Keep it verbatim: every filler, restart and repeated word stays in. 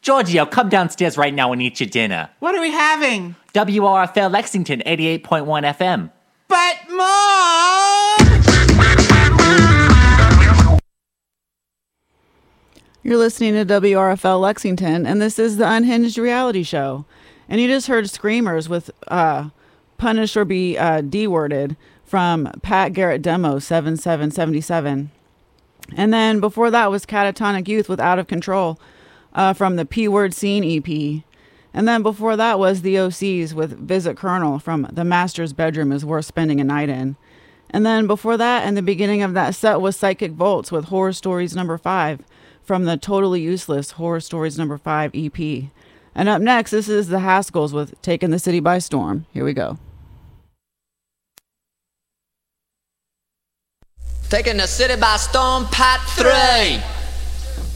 Giorgio, come downstairs right now and eat your dinner. What are we having? W R F L Lexington, eighty-eight point one F M. But, Mom! You're listening to W R F L Lexington, and this is the Unhinged Reality Show. And you just heard Screamers with uh, Punish or Be uh, D-Worded from Pat Garrett Demo seven seven seven seven. And then before that was Catatonic Youth with Out of Control uh, from the P-Word Scene E P. And then before that was the O Cs with Visit Colonel from The Master's Bedroom is Worth Spending a Night In. And then before that, in the beginning of that set was Psychic Volts with Horror Stories number five from the Totally Useless Horror Stories number five E P. And up next, this is the Haskells with Taking the City by Storm. Here we go. Taking the city by storm, part three.